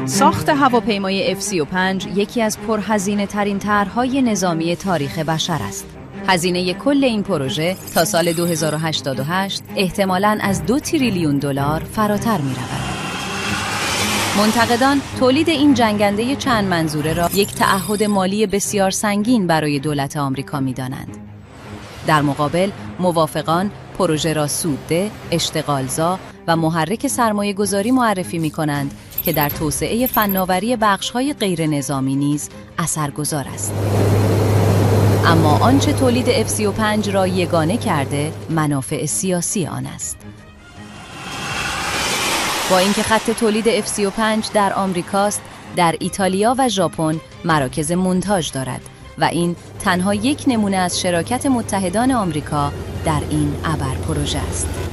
ساخت هواپیمای F-35 یکی از پرهزینه ترین طرح‌های نظامی تاریخ بشر است. هزینه کل این پروژه تا سال 2088 احتمالاً از 2 تریلیون دلار فراتر می‌رود. منتقدان تولید این جنگنده چند منظوره را یک تعهد مالی بسیار سنگین برای دولت آمریکا می‌دانند. در مقابل، موافقان پروژه را سودده، اشتغالزا و محرک سرمایه‌گذاری معرفی می‌کنند که در توسعه فناوری بخش‌های غیر نظامی نیز اثرگذار است. اما آنچه تولید F-35 را یگانه کرده، منافع سیاسی آن است. با اینکه خط تولید F-35 در آمریکاست، در ایتالیا و ژاپن مراکز مونتاژ دارد و این تنها یک نمونه از شراکت متحدان آمریکا در این ابر پروژه است.